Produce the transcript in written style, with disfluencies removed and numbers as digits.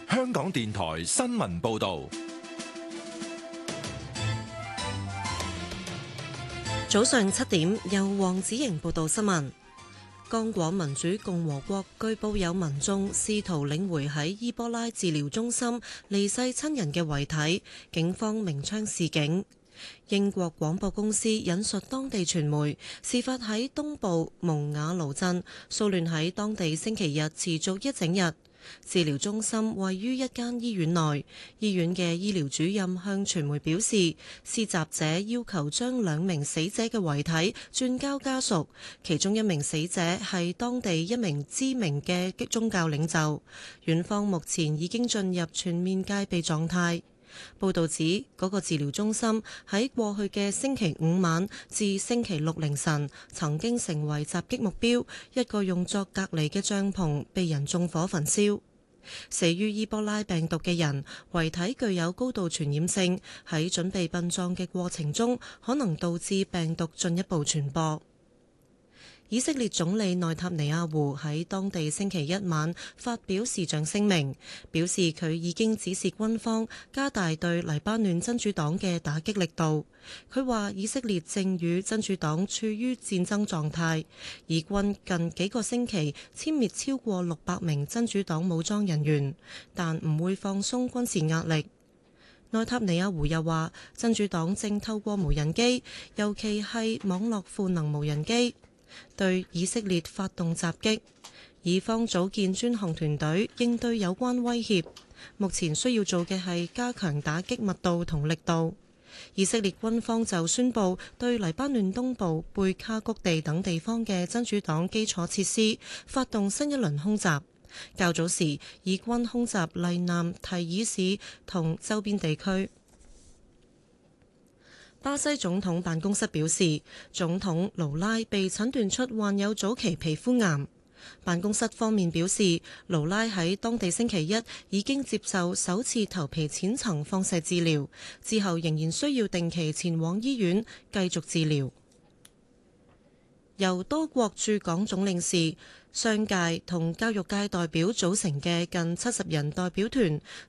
香港電台新聞報道。 早上7點，由黃子瑩報道新聞。剛果民主共和國據報有民眾試圖領回喺伊波拉治療中心離世親人嘅遺體，警方鳴槍示警。英國廣播公司引述當地傳媒，事發喺東部蒙瓦盧鎮，騷亂喺當地星期日持續一整日。治療中心位於一間醫院內，醫院嘅醫療主任向傳媒表示，施襲者要求將2名死者嘅遺體轉交家屬，其中1名死者係當地一名知名嘅宗教領袖。院方目前已經進入全面戒備狀態。報道指，嗰個治療中心喺過去嘅星期5晚至星期6凌晨，曾經成為襲擊目標，一個用作隔離嘅帳篷被人縱火焚燒。死於伊波拉病毒嘅人遺體具有高度傳染性，喺準備殯葬嘅過程中，可能導致病毒進一步傳播。以色列總理內塔尼亞胡喺當地星期一晚發表視像聲明，表示佢已經指示軍方加大對黎巴嫩真主黨嘅打擊力度。佢話以色列正與真主黨處於戰爭狀態，以軍近幾個星期殲滅超過600名真主黨武裝人員，但唔會放鬆軍事壓力。內塔尼亞胡又話，真主黨正透過無人機，尤其係網絡賦能無人機，對以色列發動襲擊，以方組建專項團隊應對有關威脅。目前需要做嘅係加強打擊密度同力度。以色列軍方就宣布對黎巴嫩東部貝卡谷地等地方嘅真主黨基礎設施發動新一輪空襲。較早時，以軍空襲黎南提爾市同周邊地區。巴西總統辦公室表示，總統盧拉被診斷出患有早期皮膚癌。辦公室方面表示，盧拉喺當地星期一已經接受首次頭皮淺層放射治療，之後仍然需要定期前往醫院繼續治療。由多國駐港總領事、商界同教育界代表組成嘅近70人代表團，